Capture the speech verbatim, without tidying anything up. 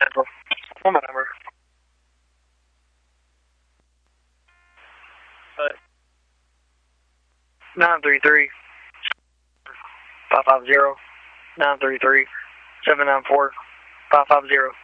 Central. One more number. Uh, nine three three five five zero nine three three seven nine four five five zero.